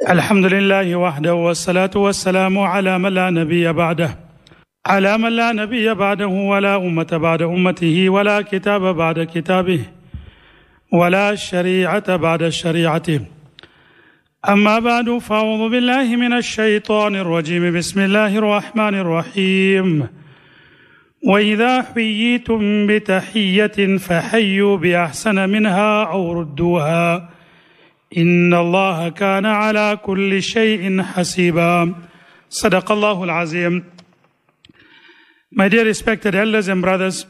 الحمد لله وحده والصلاة والسلام على من لا نبي بعده ولا أمة بعد أمته ولا كتاب بعد كتابه ولا شريعة بعد شريعته أما بعد فأعوذ بالله من الشيطان الرجيم بسم الله الرحمن الرحيم وإذا حييتم بتحية فحيوا بأحسن منها أو ردوها إن الله كان على كل شيء حسيبا صدق الله العظيم. My dear respected elders and brothers,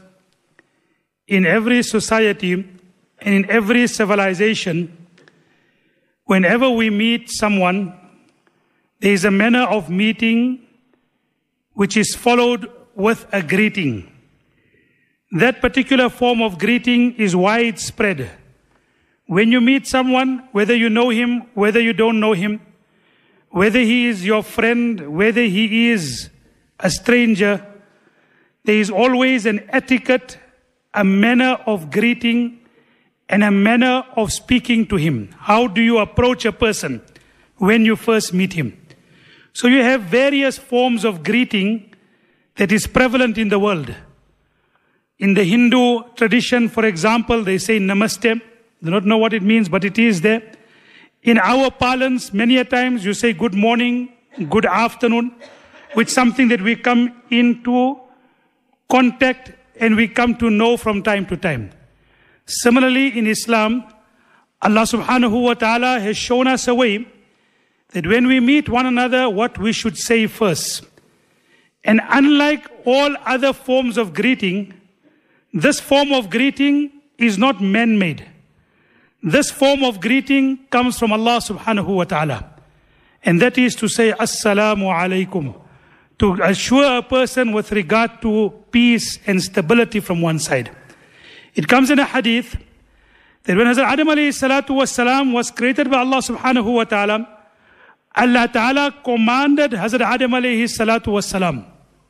in every society and in every civilization, whenever we meet someone, there is a manner of meeting which is followed with a greeting. That particular form of greeting is widespread. When you meet someone, whether you know him, whether you don't know him, whether he is your friend, whether he is a stranger, there is always an etiquette, a manner of greeting, and a manner of speaking to him. How do you approach a person when you first meet him? So you have various forms of greeting that is prevalent in the world. In the Hindu tradition, for example, they say namaste. I do not know what it means, but it is there. In our parlance, many a times you say good morning, good afternoon, which is something that we come into contact and we come to know from time to time. Similarly, in Islam, Allah subhanahu wa ta'ala has shown us a way that when we meet one another, what we should say first. And unlike all other forms of greeting, this form of greeting is not man-made. This form of greeting comes from Allah subhanahu wa ta'ala. And that is to say, Assalamu alaikum. To assure a person with regard to peace and stability from one side. It comes in a hadith that when Hazrat Adam alayhi salatu wassalam was created by Allah subhanahu wa ta'ala, Allah ta'ala commanded Hazrat Adam alayhi salatu wassalam,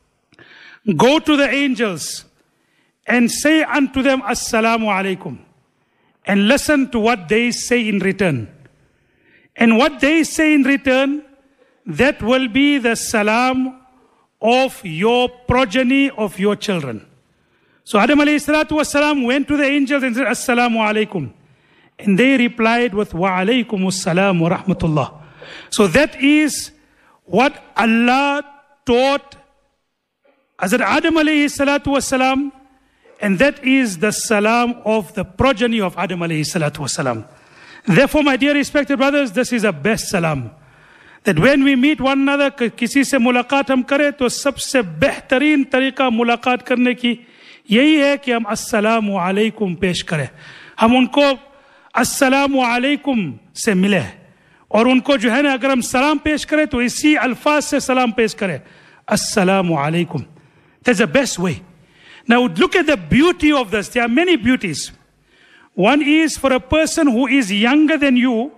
go to the angels and say unto them, Assalamu alaikum. And listen to what they say in return. And what they say in return, that will be the salam of your progeny, of your children. So Adam alayhi salatu wasalam went to the angels and said, Assalamu alaikum. And they replied with, Wa alaykum assalam wa rahmatullah. So that is what Allah taught Hazrat Adam alayhi salatu wasalam. And that is the salam of the progeny of Adam alayhi salatu wasalam. Therefore, my dear respected brothers, this is the best salam. That when we meet one another, किसी से मुलाकात हम करें तो सबसे बेहतरीन तरीका मुलाकात करने की यही है कि हम अस्सलामु अलैकुम पेश करें. हम उनको अस्सलामु अलैकुम से मिले. और उनको जो है ना, अगर हम सलाम पेश करें तो इसी अल्फाज से सलाम पेश करें. अस्सलामु अलैकुम. That's the best way. Now look at the beauty of this. There are many beauties. One is for a person who is younger than you.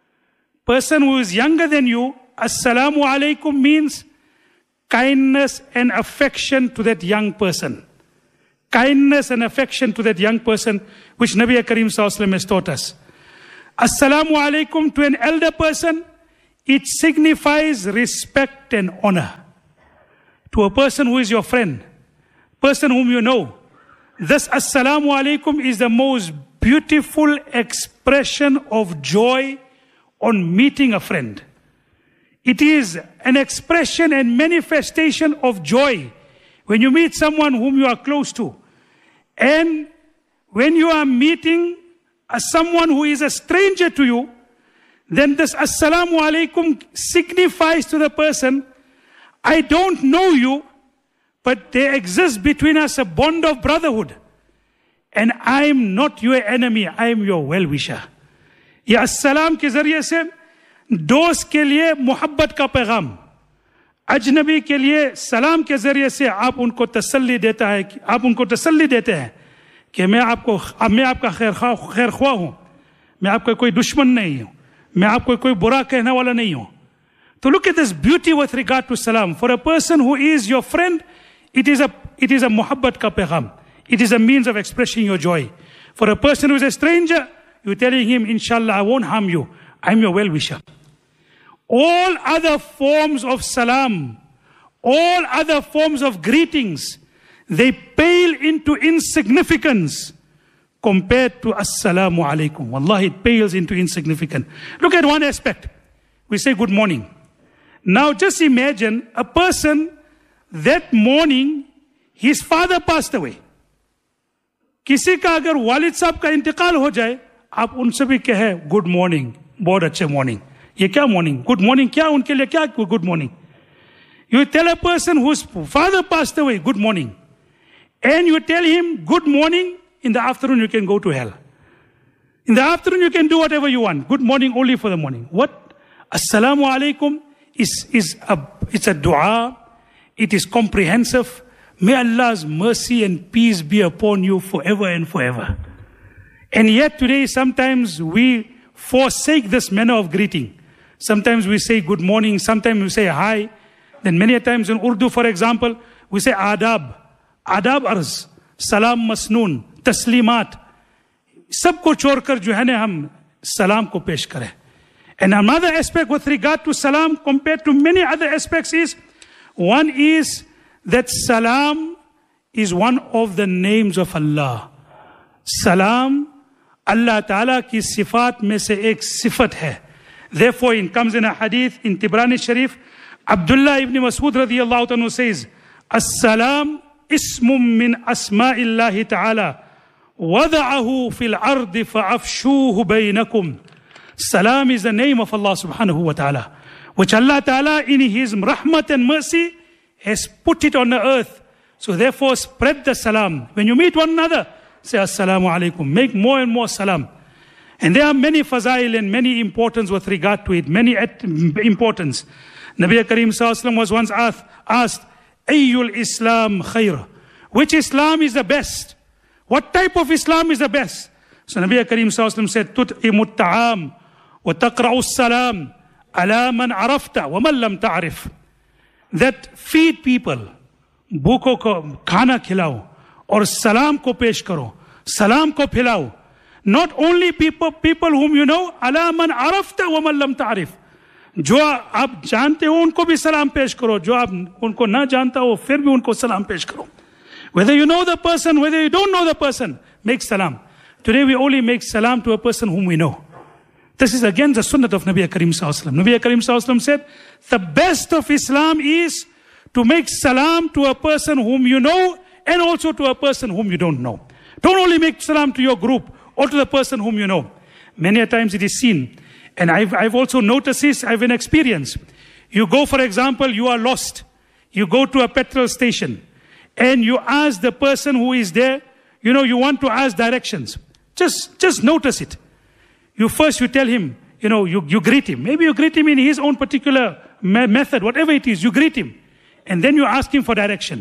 Assalamu alaikum means kindness and affection to that young person. Kindness and affection to that young person, which Nabi Karim Sallallahu Alaihi Wasallam has taught us. Assalamu alaikum to an elder person, it signifies respect and honor. To a person who is your friend, person whom you know, this Assalamu alaikum is the most beautiful expression of joy on meeting a friend. It is an expression and manifestation of joy when you meet someone whom you are close to. And when you are meeting someone who is a stranger to you, then this Assalamu alaikum signifies to the person, I don't know you, but there exists between us a bond of brotherhood. And I am not your enemy, I am your well-wisher. या अस्सलाम के जरिए से दोस्त के लिए मोहब्बत का पैगाम, अजनबी के लिए सलाम के जरिए से आप उनको तसल्ली देता है, आप उनको तसल्ली देते हैं कि मैं आपका खैर ख्वाह हूँ, मैं आपका कोई दुश्मन नहीं हूँ, मैं आपको कोई बुरा कहने वाला नहीं हूँ. So look at this beauty with regard to salam. For a person who is your friend, it is a muhabbat ka pagham. It is a means of expressing your joy. For a person who is a stranger, you're telling him, inshallah, I won't harm you. I'm your well-wisher. All other forms of salam, all other forms of greetings, they pale into insignificance compared to Assalamu alaikum. Wallahi, it pales into insignificance. Look at one aspect. We say good morning. Now just imagine a person that morning, his father passed away. किसी का अगर वालिद साहब का इंतकाल हो जाए, आप उनसे भी कहे गुड मॉर्निंग, बहुत अच्छे मॉर्निंग. ये क्या मॉर्निंग? गुड मॉर्निंग क्या उनके लिए क्या good morning? You tell a person whose father passed away, good morning. And you tell him, good morning, in the afternoon you can go to hell. In the afternoon you can do whatever you want. Good morning only for the morning. What? Assalamu alaikum it's a dua. It is comprehensive. May Allah's mercy and peace be upon you forever and forever. And yet today sometimes we forsake this manner of greeting. Sometimes we say good morning, sometimes we say hi. Then many times in Urdu, for example, we say adab. Adab arz, salam masnoon, taslimat. सबको छोड़कर जो है ना हम सलाम को पेश करें. And another aspect with regard to salam compared to many other aspects is, one is that salam is one of the names of Allah. Salam, Allah Ta'ala ki sifat mein se ek sifat hai. Therefore, it comes in a hadith in Tibrani Sharif, Abdullah ibn Mas'ud radiyallahu anhu says, As-salam ismum min asma'illahi ta'ala. وَضَعَهُ فِي الْأَرْضِ فَأَفْشُوهُ بَيْنَكُمْ. Salam is the name of Allah subhanahu wa ta'ala, which Allah ta'ala in His rahmat and mercy has put it on the earth. So therefore spread the salam. When you meet one another, say assalamu alaikum. Make more and more salam. And there are many fazail and many importance with regard to it. Many importance. Nabi Kareem Sallallahu Alaihi Wasallam was once asked, Ayyul Islam khair? Which Islam is the best? What type of Islam is the best? So Nabi Kareem Sallallahu Alaihi Wasallam said, Tut'imu ta'am wa taqra'u salam ala man arafta wa man lam ta'rif. That feed people, भूखों को खाना खिलाओ और सलाम को पेश करो, सलाम को फैलाओ. Not only people whom you know, ala man arafta wa man lam ta'rif. जो आप जानते हो उनको भी सलाम पेश करो, जो आप उनको ना जानता हो फिर भी उनको सलाम पेश करो. Whether you know the person, whether you don't know the person, make salam. Today we only make salam to a person whom we know. This is again the sunnah of Nabi Kareem Sallallahu Alaihi Wasallam. Nabi Kareem Sallallahu Alaihi Wasallam said, the best of Islam is to make salam to a person whom you know and also to a person whom you don't know. Don't only make salam to your group or to the person whom you know. Many a times it is seen, and I've also noticed this, I have an experience. You go, for example, you are lost. You go to a petrol station and you ask the person who is there, you want to ask directions. Just notice it. You tell him, you greet him. Maybe you greet him in his own particular method, whatever it is, you greet him. And then you ask him for direction.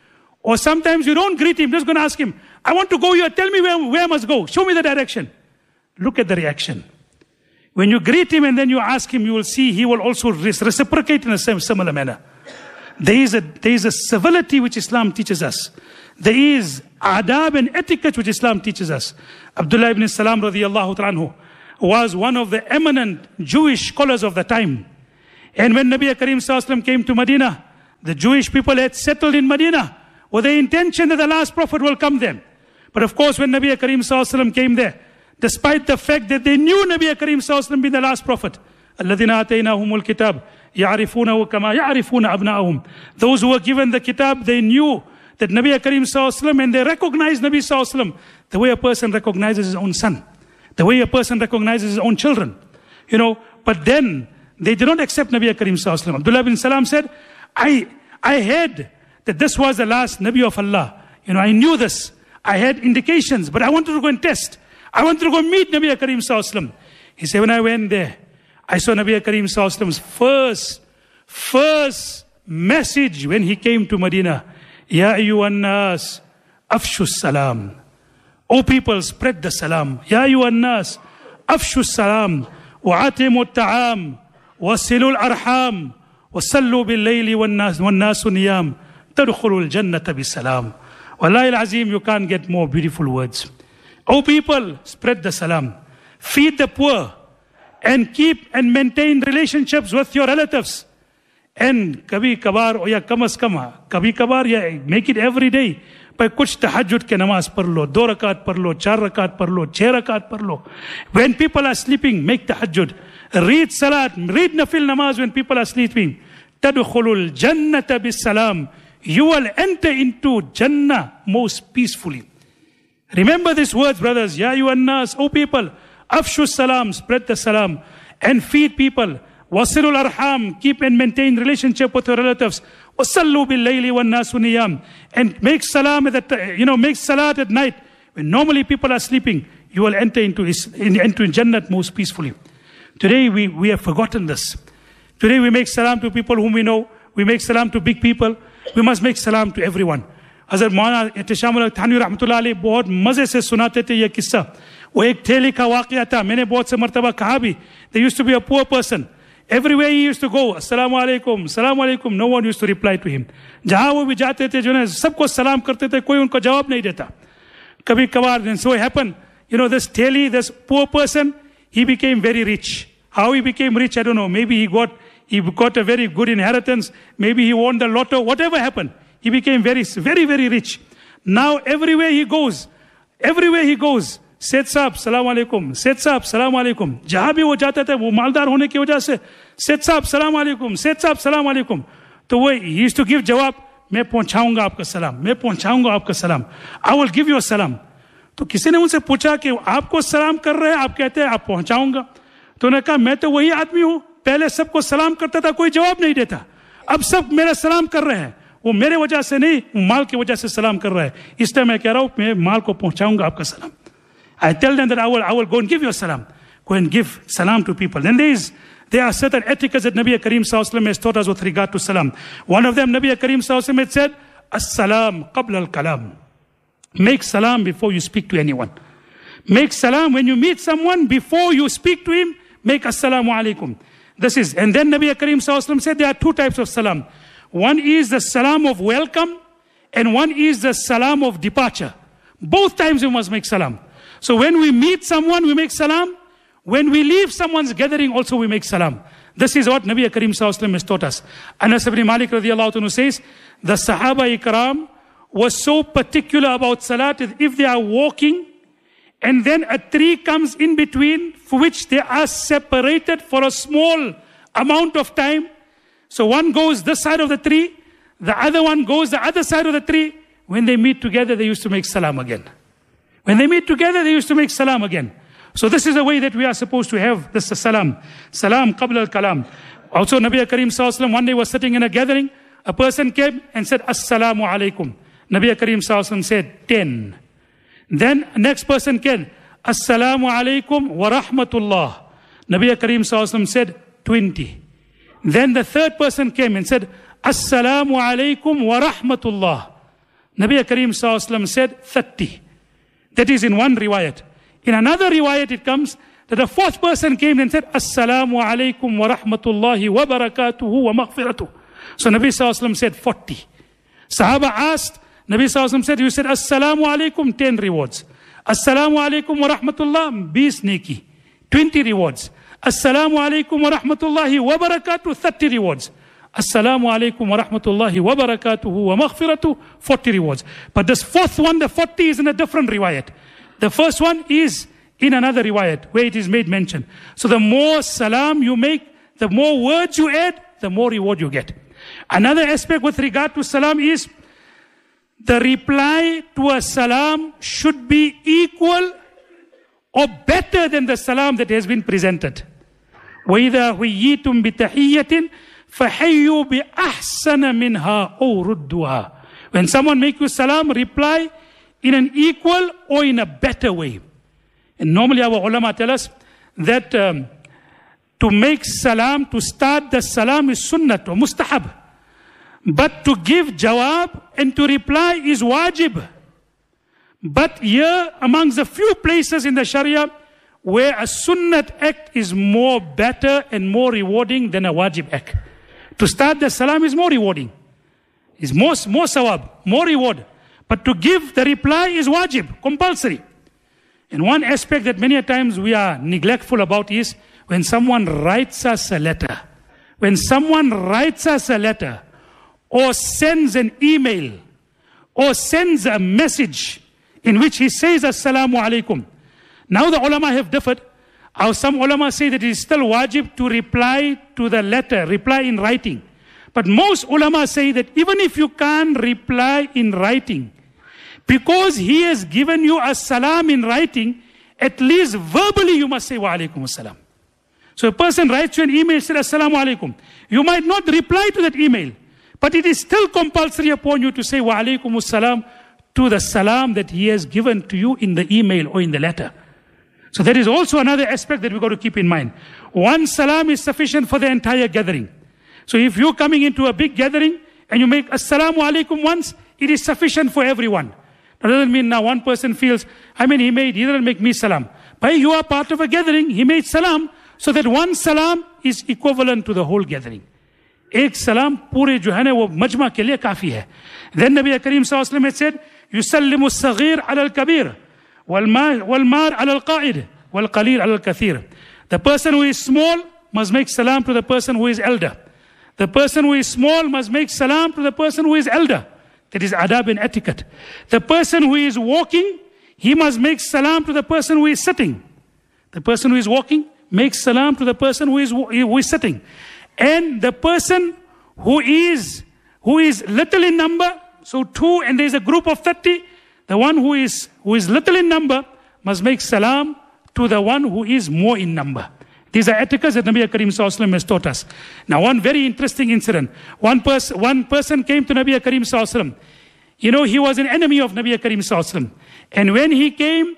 Or sometimes you don't greet him, just going to ask him, I want to go here, tell me where I must go, show me the direction. Look at the reaction. When you greet him and then you ask him, you will see he will also reciprocate in a similar manner. There is a civility which Islam teaches us. There is adab and etiquette which Islam teaches us. Abdullah ibn Salam radiyallahu anhu was one of the eminent Jewish scholars of the time. And when Nabi Kareem Sallallahu Alaihi Wasallam came to Medina, the Jewish people had settled in Medina with the intention that the last prophet will come there. But of course, when Nabi Kareem Sallallahu Alaihi Wasallam came there, despite the fact that they knew Nabi Kareem Sallallahu Alaihi Wasallam being the last prophet, الَّذِينَ آتَيْنَاهُمُ الْكِتَابِ يَعْرِفُونَهُ كَمَا يَعْرِفُونَ أَبْنَاءَهُم. Those who were given the kitab, they knew that Nabi Kareem Sallallahu Alaihi Wasallam, and they recognized Nabi Sallallahu Alaihi Wasallam the way a person recognizes his own son, the way a person recognizes his own children. But then they did not accept Nabi Kareem Sallallahu Alaihi Wasallam. Abdullah bin Salam said, I heard that this was the last Nabi of Allah. I knew this. I had indications, but I wanted to go and test. I wanted to go meet Nabi Kareem Sallallahu Alaihi Wasallam. He said, when I went there, I saw Nabi Kareem Sallallahu Alaihi Wasallam's first message when he came to Medina. Ya ayyuhan nas, afshu salam. O people, spread the salam. Ya ayyuhan nas, afshu salam. Wa'atimu ta'am. Wasilu al-arham. Wasallu bil-layli wan-nasu niyam. Tadkhulu al-jannata bi-salam. Wallahi al-azim, you can't get more beautiful words. O people, spread the salam. Feed the poor. and keep and maintain relationships with your relatives. And kabhi kabar or ya kamas kama, kabhi kabar ya make it every day. By kuch tahajjud ke namaz par lo, 2 rakat par lo, 4 rakat par lo, 6 rakat par lo. When people are sleeping, make tahajjud. Read salat, read nafil namaz when people are sleeping. Tadkhulul jannata bis salam. You will enter into Jannah most peacefully. Remember these words, brothers. Ya ayyuhan nas, O people, afshu salam, spread the salam, and feed people. Wasilul arham, keep and maintain relationship with your relatives. Wasallu bil layli wan nasu niyam, and make salam make salat at night when normally people are sleeping. You will enter into Jannah most peacefully. Today we have forgotten this. Today we make salam to people whom we know. We make salam to big people. We must make salam to everyone. Hazrat Maulana Ihtisham Thanwi Rahmatullah Alayhi बहुत मजे से सुनाते थे ये किस्सा. वो एक ठेले का वाक़या था. मैंने बहुत से मर्तबा कहा भी. There used to be a poor person. Everywhere he used to go, Assalamu alaikum, Assalamu alaikum. No one used to reply to him. जहाँ वो भी जाते थे जो है सबको सलाम करते थे, कोई उनको जवाब नहीं देता. कभी कभार, and so it happened. This ठेली, this poor person, he became very rich. How he became rich, I don't know. Maybe he got a very good inheritance. Maybe he won the lotto. Whatever happened, he became very, very, very rich. Now everywhere he goes, Seth Saab, Salaam Alaikum, Seth Saab, Salaam Alaikum. जहाँ भी वो जाता था, वो मालदार होने की वजह से, Seth Saab, Salaam Alaikum, Seth Saab, Salaam Alaikum. तो वो he used to give जवाब, मैं पहुँचाऊंगा आपका सलाम, मैं पहुँचाऊंगा आपका सलाम. I will give you a salam. तो किसी ने उनसे पूछा कि आपको सलाम कर रहे हैं, आप कहते हैं आप पहुँचाऊंगा. तो उन्होंने कहा मैं तो वही आदमी हूँ, पहले सबको सलाम करता था, कोई जवाब नहीं देता. अब सब मेरा सलाम कर रहे हैं. वो मेरे वजह से नहीं, माल की वजह से सलाम कर रहा है. इसलिए मैं कह रहा हूँ मैं माल को पहुँचाऊंगा आपका सलाम. I tell them that I will go and give you a salam. Go and give salam to people. Then there are certain etiquettes that Nabi Kareem Sallallahu Alaihi Wasallam has taught us with regard to salam. One of them, Nabi Kareem Sallallahu Alaihi Wasallam had said, As-salam qabla al-kalam. Make salam before you speak to anyone. Make salam when you meet someone, before you speak to him, make assalamu alaikum. And then Nabi Kareem Sallallahu Alaihi Wasallam said there are 2 types of salam. One is the salam of welcome, and one is the salam of departure. Both times we must make salam. So when we meet someone, we make salam. When we leave someone's gathering, also we make salam. This is what Nabi Kareem Sallallahu Alaihi Wasallam has taught us. Anas ibn Malik radiyallahu anhu says, the Sahaba Ikram was so particular about salat that if they are walking, and then a tree comes in between, for which they are separated for a small amount of time. So one goes this side of the tree, the other one goes the other side of the tree. When they meet together, they used to make salam again. When they meet together, they used to make salam again. So this is the way that we are supposed to have this salam. Salam qabla al-kalam. Also Nabi Kareem Sallallahu Alaihi Wasallam one day was sitting in a gathering. A person came and said, Assalamu alaikum. Nabi Kareem Sallallahu Alaihi Wasallam said, 10. Then next person came, Assalamu alaikum wa rahmatullah. Nabi Kareem Sallallahu Alaihi Wasallam said, 20. Then the third person came and said, Assalamu alaikum wa rahmatullah. Nabi Kareem Sallallahu Alaihi Wasallam said, 30. That is in one riwayat. In another riwayat it comes that the fourth person came and said, Assalamu alaikum wa rahmatullahi wa barakatuhu wa maghfiratuh. So Nabi Sallallahu Alaihi Wasallam said 40. Sahaba asked, Nabi Sallallahu Alaihi Wasallam said, you said Assalamu alaikum, 10 rewards. Assalamu alaikum wa rahmatullah, 20 neki, 20 rewards. Assalamu alaikum wa rahmatullahi wa barakatuh, 30 rewards. Assalamu alaikum wa rahmatullahi wa barakatuhu wa maghfiratuh, 40 rewards. But this fourth one, the 40, is in a different riwayat. The first one is in another riwayat where it is made mention. So the more salam you make, the more words you add, the more reward you get. Another aspect with regard to salam is the reply to a salam should be equal or better than the salam that has been presented. وَإِذَا حُيِّيتُم بِتَحِيَّةٍ فَحَيُّوا بِأَحْسَنَ مِنْهَا أَوْ رُدُّهَا. When someone makes you salam, reply in an equal or in a better way. And normally our ulama tell us that to make salam, to start the salam is sunnat or mustahab. But to give jawab and to reply is wajib. But here amongst the few places in the Sharia where a sunnat act is more better and more rewarding than a wajib act. To start the salam is more rewarding. Is more sawab, more reward. But to give the reply is wajib, compulsory. And one aspect that many a times we are neglectful about is when someone writes us a letter, when someone writes us a letter, or sends an email, or sends a message in which he says Assalamu alaikum. Now the ulama have differed. Some ulama say that it is still wajib to reply to the letter, reply in writing. But most ulama say that even if you can't reply in writing, because he has given you a salam in writing, at least verbally you must say wa alaikum assalam. So a person writes you an email, says Assalamu alaikum. You might not reply to that email, but it is still compulsory upon you to say wa alaikum assalam to the salam that he has given to you in the email or in the letter. So that is also another aspect that we've got to keep in mind. One salam is sufficient for the entire gathering. So if you're coming into a big gathering and you make Assalamu alaikum once, it is sufficient for everyone. That doesn't mean now one person feels, he didn't make me salam. But you are part of a gathering, he made salam, so that one salam is equivalent to the whole gathering. Ek salam pure jo hai na wo majma ke liye kafi hai. Then Nabi Kareem sallallahu alaihi wasallam had said, yusallimu as-saghir ala al-kabir, wal-mar ala al-qa'id, wal-qalil ala al-kathir. The person who is small must make salam to the person who is elder. The person who is small must make salam to the person who is elder. That is adab and etiquette. The person who is walking, he must make salam to the person who is sitting. The person who is walking makes salam to the person who is sitting. And the person who is little in number, so 2 and there is a group of 30, the one who is little in number must make salam to the one who is more in number. These are etiquettes that Nabi Kareem Sallallahu Alaihi Wasallam has taught us. Now one very interesting incident. One person came to Nabi Kareem Sallallahu Alaihi Wasallam. He was an enemy of Nabi Kareem Sallallahu Alaihi Wasallam. And when he came,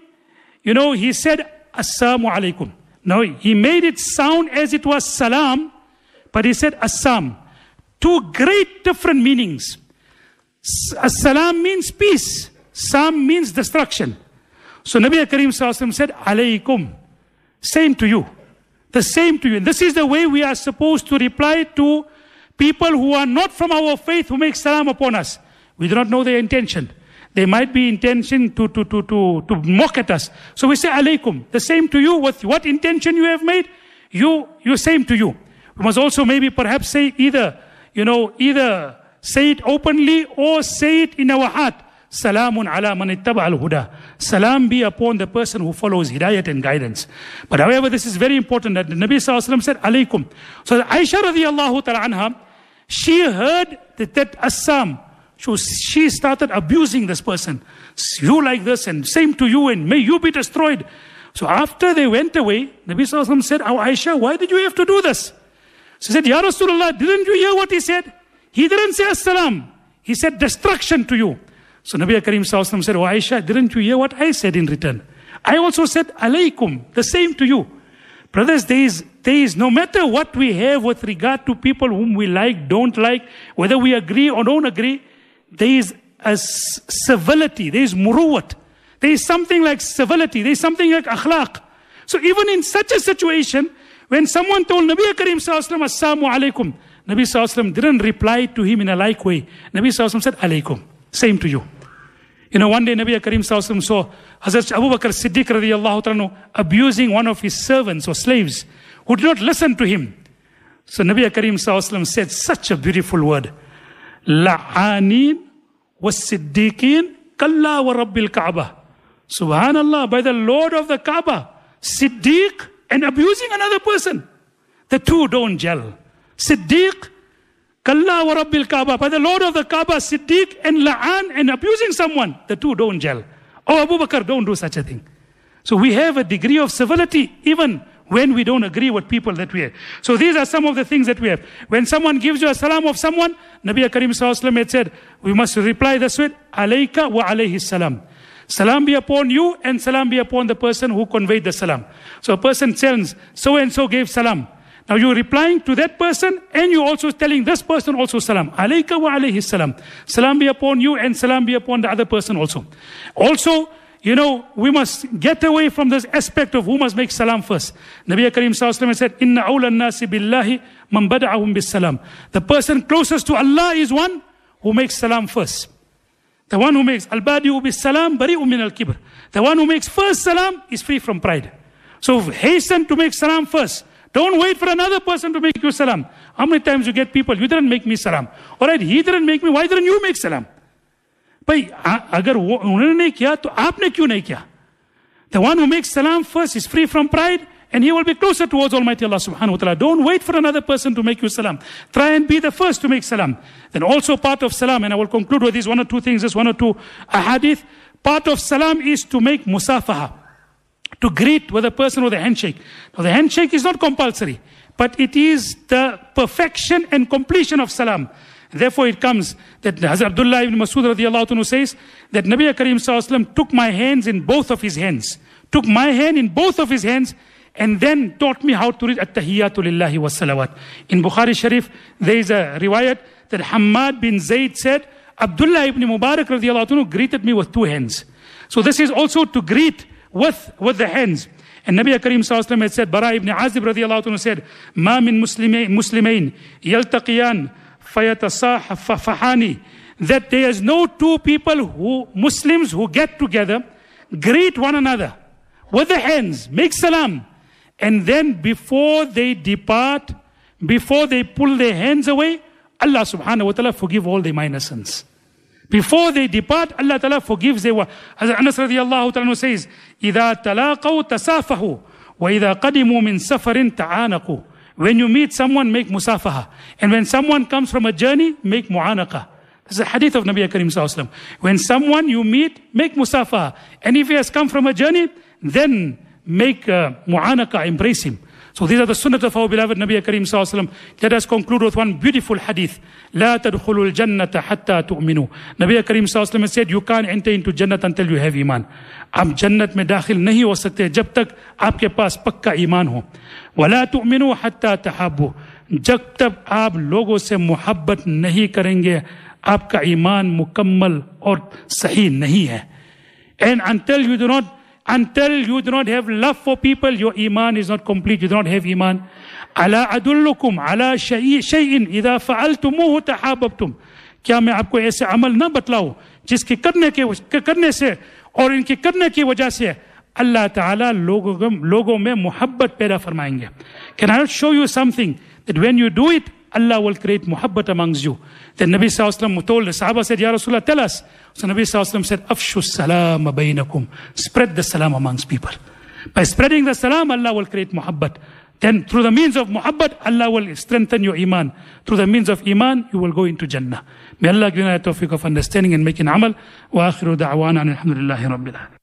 he said, Assalamu alaikum. Now he made it sound as it was salam, but he said assam. 2 great different meanings. Assalam means peace. Sam means destruction. So Nabi Kareem Sallallahu Alaihi Wasallam said, alaikum. Same to you. The same to you. And this is the way we are supposed to reply to people who are not from our faith, who make salam upon us. We do not know their intention. They might be intention to mock at us. So we say alaikum. The same to you. With what intention you have made, you same to you. We must also maybe perhaps say either say it openly or say it in our heart. Salamun ala man ittaba al-huda. Salam be upon the person who follows hidayat and guidance. But however, this is very important that the Nabi Sallallahu Alaihi Wasallam said alaikum. So Aisha radiyallahu ta'ala anha, she heard that assam. So she started abusing this person. You like this and same to you and may you be destroyed. So after they went away, Nabi Sallallahu Alaihi Wasallam said, oh Aisha, why did you have to do this? She said, Ya Rasulullah, didn't you hear what he said? He didn't say assalam. He said destruction to you. So Nabi Kareem Sallallahu Alaihi Wasallam said, oh Aisha, didn't you hear what I said in return? I also said, alaikum, the same to you. Brothers, there is no matter what we have with regard to people whom we like, don't like, whether we agree or don't agree, there is a civility, there is muruwat. There is something like civility, there is something like akhlaq. So even in such a situation, when someone told Nabi Kareem Sallallahu Alaihi Wasallam, Assalamu alaikum, Nabi Sallallahu Alaihi Wasallam didn't reply to him in a like way. Nabi Sallallahu Alaihi Wasallam said, alaikum, same to you. One day Nabi Kareem Sallallahu Alaihi Wasallam saw Hazrat Abu Bakr Siddiq radiyallahu ta'ala abusing one of his servants or slaves who did not listen to him. So Nabi Kareem Sallallahu Alaihi Wasallam said such a beautiful word. La'anin was Siddiqin kalla wa rabbil Kaaba. Subhanallah, by the Lord of the Kaaba, Siddiq and abusing another person. The two don't gel. Siddiq, kalla wa rabbil Kaaba, by the Lord of the Kaaba, Siddiq and la'an and abusing someone. The two don't gel. Oh, Abu Bakr, don't do such a thing. So we have a degree of civility even when we don't agree with people that we have. So these are some of the things that we have. When someone gives you a salam of someone, Nabi Kareem Sallallahu Alaihi Wasallam had said, we must reply this way, alayka wa alayhi salam. Salam be upon you and salam be upon the person who conveyed the salam. So a person tells, so and so gave salam. Now you're replying to that person and you're also telling this person also salam. Alayka wa alayhi salam. Salam be upon you and salam be upon the other person also. Also, we must get away from this aspect of who must make salam first. Nabi Kareem Sallallahu Alaihi Wasallam said, Inna awla nasi billahi man bada'ahum bis salam. The person closest to Allah is one who makes salam first. The one who makes al-badi'u bis salam bari'u min al-kibr. The one who makes first salam is free from pride. So hasten to make salam first. Don't wait for another person to make you salam. How many times you get people, you didn't make me salam. Alright, he didn't make me, why didn't you make salam? Bhai, agar unhone nahi kiya, to aapne kyun nahi kiya? The one who makes salam first is free from pride, and he will be closer towards Almighty Allah subhanahu wa ta'ala. Don't wait for another person to make you salam. Try and be the first to make salam. Then also part of salam, and I will conclude with these one or two things, just one or two ahadith. Part of salam is to make musafaha, to greet with a person with a handshake. Now the handshake is not compulsory, but it is the perfection and completion of salam. Therefore it comes that Hazrat Abdullah ibn Masud radiallahu anhu says that Nabi Karim sallallahu alaihi wasallam took my hands in both of his hands. Took my hand in both of his hands and then taught me how to read at-tahiyyatu lillahi wa salawat. In Bukhari Sharif, there is a riwayat that Hammad bin Zayd said, Abdullah ibn Mubarak radiallahu anhu greeted me with two hands. So this is also to greet with the hands. And Nabi Karim sallallahu alaihi wasallam had said, Bara ibn Azib radiallahu anhu said, Ma min muslimain yaltaqiyan fayatasahafahani, that there is no two people Muslims who get together, greet one another with the hands, make salam, and then before they depart, before they pull their hands away, Allah subhanahu wa ta'ala forgive all their minor sins. Before they depart, Allah ta'ala forgives their... As Anas radiallahu ta'ala says, إِذَا تَلَاقَوْا تَسَافَهُ وَإِذَا قَدِمُوا مِنْ سَفَرٍ تَعَانَقُوا. When you meet someone, make musafaha. And when someone comes from a journey, make mu'anaqa. This is a hadith of Nabi Karim sallallahu alaihi wasallam. When someone you meet, make musafaha. And if he has come from a journey, then make mu'anaqa, embrace him. So these are the sunnah of our beloved Nabi Karim sallallahu alaihi wasallam. Let us conclude with one beautiful hadith. لا تدخلوا الجنة حتى تؤمنوا. Nabi Karim sallallahu alaihi wasallam said, you can't enter into Jannat until you have iman. आप जन्नत में दाखिल नहीं हो सकते जब तक आपके पास पक्का ईमान हो. वला तुमिनु हत्ता तहाब्बु. जब तक आप लोगों से मोहब्बत नहीं करेंगे, आपका ईमान मुकम्मल और सही नहीं है. And until you do not have love for people, your iman is not complete. You do not have iman. Ala adullukum ala shay'in idha fa'altumuhu tahabbtum. क्या मैं आपको ऐसे अमल ना बतलाऊं जिसके करने से और इनके करने की वजह से अल्लाह ताला लोगों में मोहब्बत पैदा फरमाएंगे. Can I show you something that when you do it, Allah will create muhabbat amongst you? Then Nabi sallallahu alaihi wasallam told the Sahaba, said, Ya Rasulullah, tell us. So Nabi sallallahu alaihi wasallam said, Afshu salam bainakum. Spread the salam amongst people. By spreading the salam, Allah will create muhabbat. Then through the means of muhabbat, Allah will strengthen your iman. Through the means of iman, you will go into Jannah. May Allah give us the tawfiq of understanding and making amal. Wa akhiru da'wana alhamdulillahi rabbil alamin.